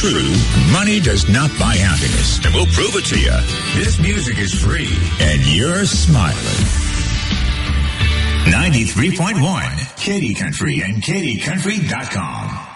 true, money does not buy happiness. And we'll prove it to you. This music is free, and you're smiling. 93.1 Katy Country and KatyCountry.com.